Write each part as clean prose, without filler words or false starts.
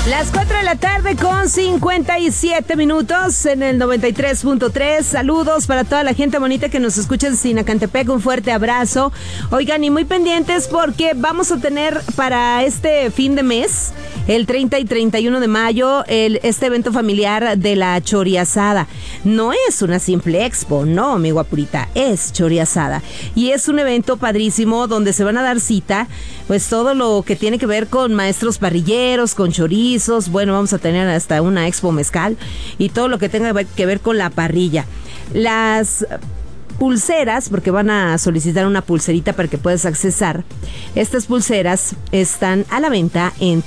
Las 4 de la tarde con 57 minutos en el 93.3. Saludos para toda la gente bonita que nos escucha en Sinacantepec. Un fuerte abrazo. Oigan, y muy pendientes porque vamos a tener para este fin de mes, el 30 y 31 de mayo, este evento familiar de la choriasada. No es una simple expo, no, mi guapurita, es choriasada. Y es un evento padrísimo donde se van a dar cita, pues todo lo que tiene que ver con maestros parrilleros, con chorizos. Bueno, vamos a tener hasta una expo mezcal y todo lo que tenga que ver con la parrilla. Las pulseras, porque van a solicitar una pulserita para que puedas accesar. Estas pulseras están a la venta en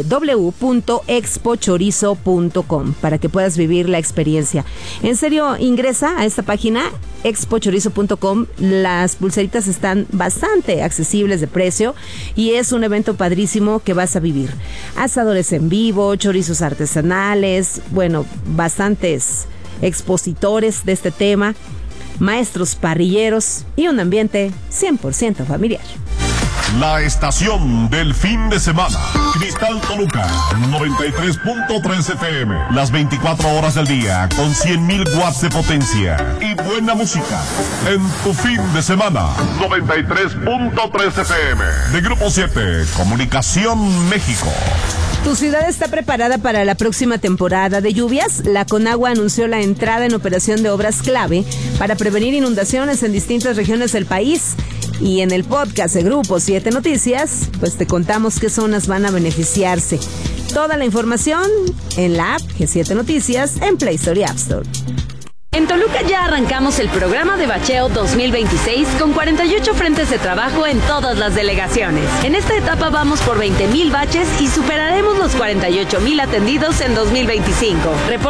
www.expochorizo.com para que puedas vivir la experiencia. En serio, ingresa a esta página expochorizo.com. Las pulseritas están bastante accesibles de precio y es un evento padrísimo que vas a vivir. Asadores en vivo, chorizos artesanales, bueno, bastantes expositores de este tema, maestros parrilleros y un ambiente 100% familiar. La estación del fin de semana. Cristal Toluca, 93.3 FM. Las 24 horas del día con 100,000 watts de potencia y buena música. En tu fin de semana, 93.3 FM. De Grupo 7, Comunicación México. ¿Tu ciudad está preparada para la próxima temporada de lluvias? La Conagua anunció la entrada en operación de obras clave para prevenir inundaciones en distintas regiones del país. Y en el podcast de Grupo 7 Noticias, pues te contamos qué zonas van a beneficiarse. Toda la información en la app G7 Noticias en Play Store y App Store. En Toluca ya arrancamos el programa de bacheo 2026 con 48 frentes de trabajo en todas las delegaciones. En esta etapa vamos por 20,000 baches y superaremos los 48,000 atendidos en 2025.